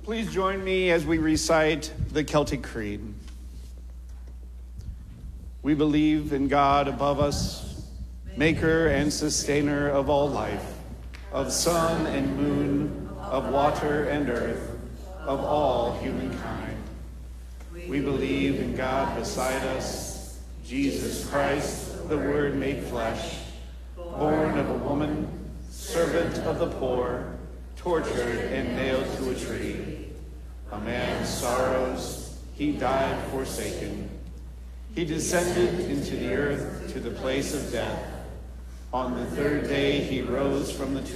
Please join me as we recite the Celtic Creed. We believe in God above us, maker and sustainer of all life, of sun and moon, of water and earth, of all humankind. We believe in God beside us, Jesus Christ, the Word made flesh, born of a woman, servant of the poor, tortured and nailed to a tree. A man's sorrows, he died forsaken. He descended into the earth to the place of death. On the third day he rose from the tomb.